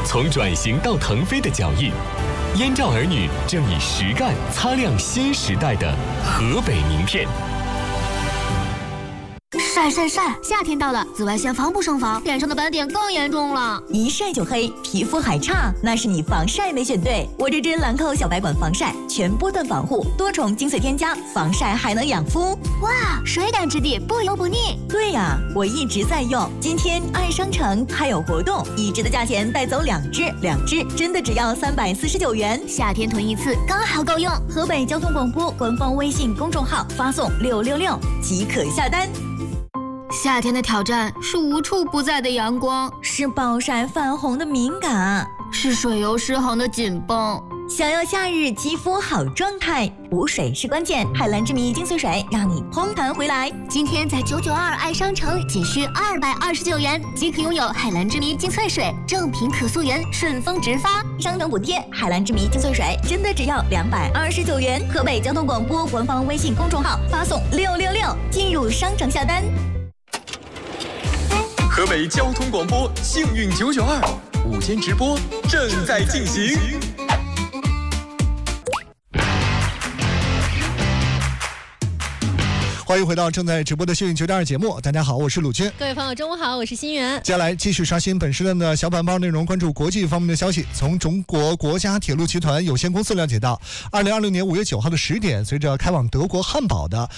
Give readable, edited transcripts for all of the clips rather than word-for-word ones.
从转型到腾飞的脚印，燕赵儿女正以实干擦亮新时代的河北名片。 晒晒晒！夏天到了，紫外线防不胜防，脸上的斑点更严重了。 一晒就黑，皮肤还差，那是你防晒没选对。我这支兰蔻小白管防晒，全波段防护，多重精粹添加，防晒还能养肤。 哇，水感质地，不油不腻。 对呀，我一直在用。今天爱商城还有活动，1支的价钱带走2支，2支真的只要349元。 夏天囤一次刚好够用。 河北交通广播官方微信公众号发送666即可下单。 夏天的挑战是无处不在的阳光， 是暴晒泛红的敏感， 是水油失衡的紧绷。 想要夏日肌肤好状态，补水是关键。海蓝之谜精粹水让你嘭弹回来。 今天在992爱商城仅需229元即可拥有海蓝之谜精粹水，正品可溯源，顺丰直发， 商城补贴。海蓝之谜精粹水真的只要229元。河北交通广播官方微信公众号发送666进入商城下单。 河北交通广播幸运992午间直播正在进行。 欢迎回到正在直播的幸运992节目，大家好，我是鲁军。 各位朋友中午好，我是新源。 接下来继续刷新本时段的小板报内容，关注国际方面的消息。从中国国家铁路集团有限公司了解到，2020年5月9号的10点，随着开往德国汉堡的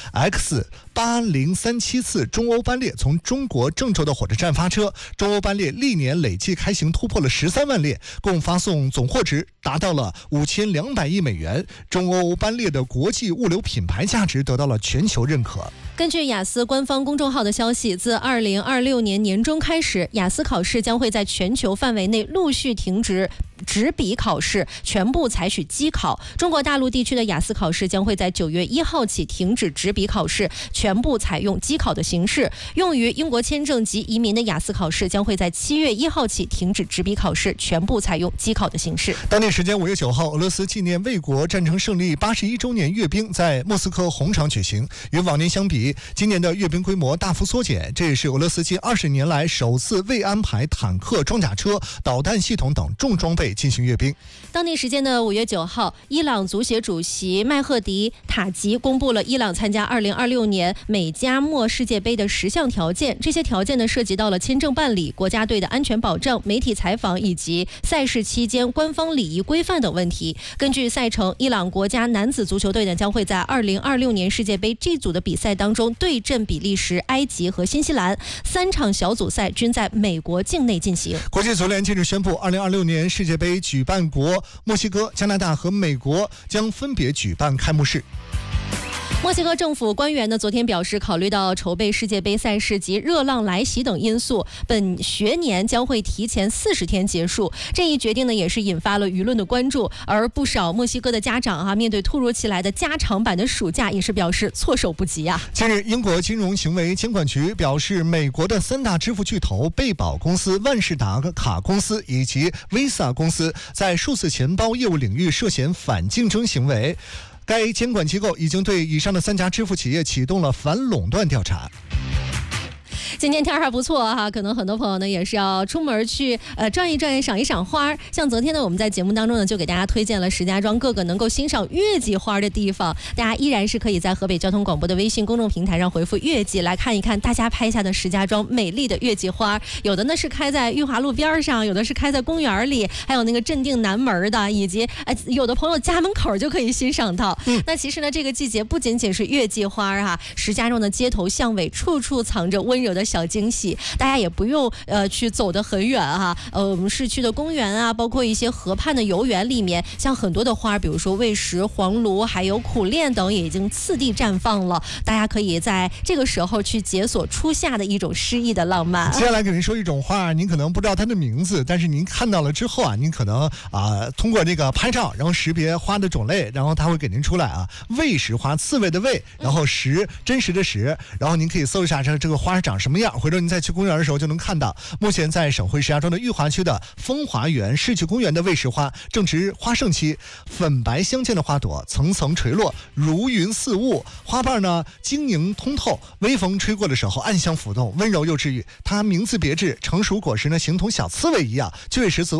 X8037次中欧班列从中国郑州的火车站发车，中欧班列历年累计开行突破了13万列，共发送总货值达到了5200亿美元。中欧班列的国际物流品牌价值得到了全球认可。 根据雅思官方公众号的消息，自2026年年中开始，雅思考试将会在全球范围内陆续停止纸笔考试，全部采取机考。中国大陆地区的雅思考试将会在9月1号起停止纸笔考试，全部采用机考的形式。用于英国签证及移民的雅思考试将会在7月1号起停止纸笔考试，全部采用机考的形式。 当地时间5月9号，俄罗斯纪念卫国战争胜利81周年阅兵在莫斯科红场举行。与往年相比，今年的阅兵规模大幅缩减，这也是俄罗斯近20年来首次未安排坦克、装甲车、导弹系统等重装备进行阅兵。 当地时间的5月9号，伊朗足协主席麦赫迪塔吉公布了伊朗参加2026年美加墨世界杯的10项条件。这些条件呢，涉及到了签证办理、国家队的安全保障、媒体采访以及赛事期间官方礼仪规范等问题。根据赛程，伊朗国家男子足球队呢将会在2026年世界杯 G 组的比赛当中对阵比利时、埃及和新西兰，3场小组赛均在美国境内进行。 国际足联近日宣布，2026年世界杯举办国墨西哥、加拿大和美国将分别举办开幕式。 墨西哥政府官员呢昨天表示，考虑到筹备世界杯赛事及热浪来袭等因素，本学年将会提前40天结束。这一决定呢也是引发了舆论的关注，而不少墨西哥的家长面对突如其来的加长版的暑假，也是表示措手不及啊。 近日，英国金融行为监管局表示，美国的3大支付巨头贝宝公司、万事达卡公司以及 Visa 公司在数字钱包业务领域涉嫌反竞争行为。该监管机构已经对以上的3家支付企业启动了反垄断调查。 今天天还不错哈，可能很多朋友呢也是要出门去转一转、赏一赏花。像昨天呢，我们在节目当中呢就给大家推荐了石家庄各个能够欣赏月季花的地方，大家依然是可以在河北交通广播的微信公众平台上回复月季来看一看大家拍下的石家庄美丽的月季花。有的呢是开在裕华路边上，有的是开在公园里，还有那个镇定南门的，以及有的朋友家门口就可以欣赏到。那其实呢，这个季节不仅仅是月季花哈，石家庄的街头巷尾处处藏着温柔的小惊喜，大家也不用去走得很远哈。我们市区的公园啊，包括一些河畔的游园里面，像很多的花，比如说魏石、黄芦，还有苦楝等，也已经次第绽放了。大家可以在这个时候去解锁初夏的一种诗意的浪漫。 接下来给您说一种花，您可能不知道它的名字，但是您看到了之后您可能通过这个拍照，然后识别花的种类，然后它会给您出来魏石花，刺猬的魏，然后石，真实的石，然后您可以搜一下这个花长什么样，回头您再去公园的时候就能看到。目前在省会石家庄的裕华区的风华园市区公园的魏石花正值花盛期，粉白相间的花朵层层垂落，如云似雾，花瓣呢晶莹通透，微风吹过的时候暗香浮动，温柔又治愈。它名字别致，成熟果实呢形同小刺猬一样，就位十足。